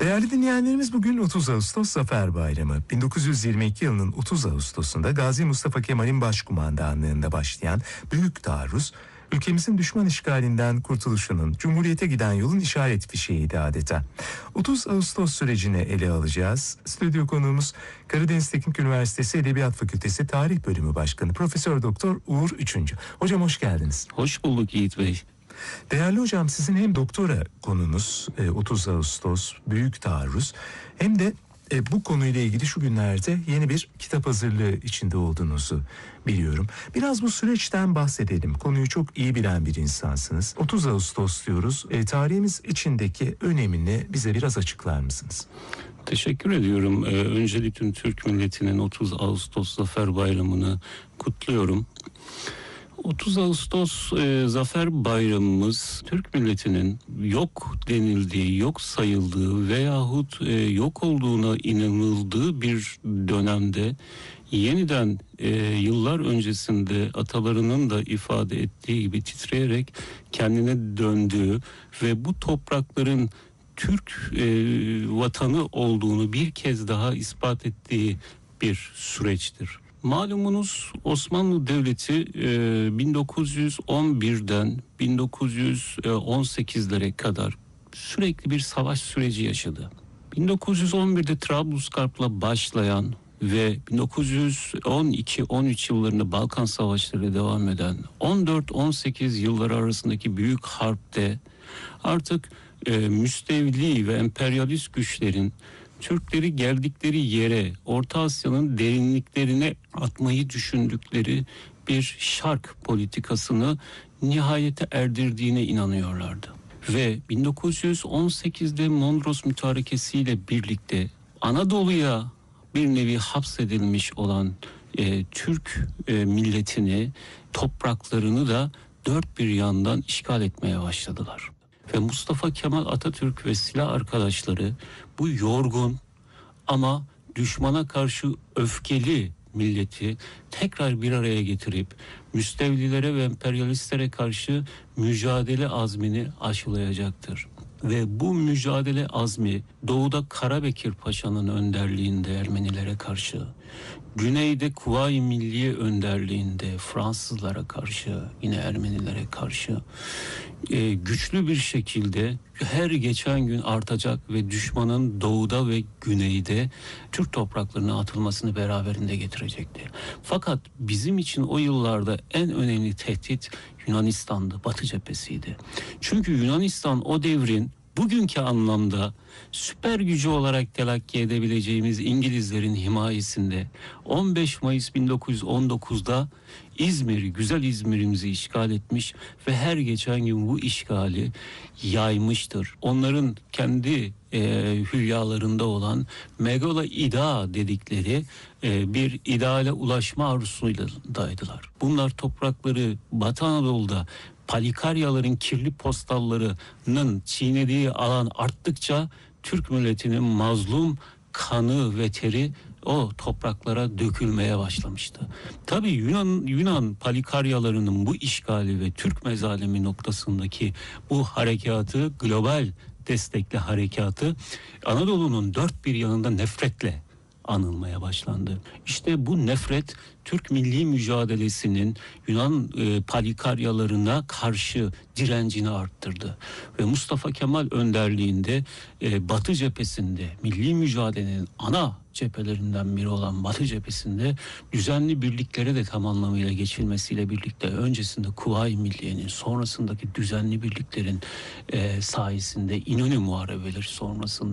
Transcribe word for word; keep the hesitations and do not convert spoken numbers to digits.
Değerli dinleyenlerimiz, bugün otuz Ağustos Zafer Bayramı. bin dokuz yüz yirmi iki yılının otuz Ağustos'unda Gazi Mustafa Kemal'in başkumandanlığında başlayan Büyük Taarruz, ülkemizin düşman işgalinden kurtuluşunun, Cumhuriyete giden yolun işaret fişeğiydi adeta. otuz Ağustos sürecini ele alacağız. Stüdyo konuğumuz Karadeniz Teknik Üniversitesi Edebiyat Fakültesi Tarih Bölümü Başkanı Profesör Doktor Uğur Üçüncü. Hocam hoş geldiniz. Hoş bulduk Yiğit Bey. Değerli hocam, sizin hem doktora konunuz otuz Ağustos Büyük Taarruz, hem de bu konuyla ilgili şu günlerde yeni bir kitap hazırlığı içinde olduğunuzu biliyorum. Biraz bu süreçten bahsedelim. Konuyu çok iyi bilen bir insansınız. otuz Ağustos diyoruz. E, tarihimiz içindeki önemini bize biraz açıklar mısınız? Teşekkür ediyorum. Ee, öncelikle Türk milletinin otuz Ağustos Zafer Bayramı'nı kutluyorum. otuz Ağustos e, Zafer Bayramımız Türk milletinin yok denildiği, yok sayıldığı veyahut e, yok olduğuna inanıldığı bir dönemde yeniden e, yıllar öncesinde atalarının da ifade ettiği gibi titreyerek kendine döndüğü ve bu toprakların Türk e, vatanı olduğunu bir kez daha ispat ettiği bir süreçtir. Malumunuz Osmanlı Devleti bin dokuz yüz on birden bin dokuz yüz on sekizlere kadar sürekli bir savaş süreci yaşadı. bin dokuz yüz on birde Trablusgarp'la başlayan ve bin dokuz yüz on iki on üç yıllarında Balkan Savaşları devam eden on dört on sekiz yılları arasındaki büyük harpte artık e, müstevli ve emperyalist güçlerin Türkleri geldikleri yere, Orta Asya'nın derinliklerine atmayı düşündükleri bir şark politikasını nihayete erdirdiğine inanıyorlardı. Ve bin dokuz yüz on sekizde Mondros Mütarekesi ile birlikte Anadolu'ya bir nevi hapsedilmiş olan e, Türk e, milletini, topraklarını da dört bir yandan işgal etmeye başladılar. Ve Mustafa Kemal Atatürk ve silah arkadaşları bu yorgun ama düşmana karşı öfkeli milleti tekrar bir araya getirip müstevlilere ve emperyalistlere karşı mücadele azmini aşılayacaktır. Ve bu mücadele azmi doğuda Karabekir Paşa'nın önderliğinde Ermenilere karşı, güneyde Kuvayi Milliye önderliğinde Fransızlara karşı, yine Ermenilere karşı e, güçlü bir şekilde her geçen gün artacak ve düşmanın doğuda ve güneyde Türk topraklarına atılmasını beraberinde getirecekti. Fakat bizim için o yıllarda en önemli tehdit Yunanistan'dı, Batı cephesiydi. Çünkü Yunanistan o devrin bugünkü anlamda süper gücü olarak telakki edebileceğimiz İngilizlerin himayesinde on beş Mayıs bin dokuz yüz on dokuzda İzmir, güzel İzmir'imizi işgal etmiş ve her geçen gün bu işgali yaymıştır. Onların kendi e, hülyalarında olan Megala İda dedikleri e, bir ideale ulaşma arzusuylaydılar. Bunlar toprakları Batı Anadolu'da Palikaryaların kirli postallarının çiğnediği alan arttıkça Türk milletinin mazlum kanı ve teri o topraklara dökülmeye başlamıştı. Tabii Yunan, Yunan Palikaryalarının bu işgali ve Türk mezalimi noktasındaki bu harekatı, global destekli harekatı Anadolu'nun dört bir yanında nefretle anılmaya başlandı. İşte bu nefret Türk milli mücadelesinin Yunan e, Palikaryalarına karşı direncini arttırdı. Ve Mustafa Kemal önderliğinde e, Batı cephesinde milli mücadelenin ana cephelerinden biri olan Batı cephesinde düzenli birliklere de tam anlamıyla geçilmesiyle birlikte öncesinde Kuvayi Milliye'nin, sonrasındaki düzenli birliklerin e, sayesinde İnönü Muharebeleri sonrasında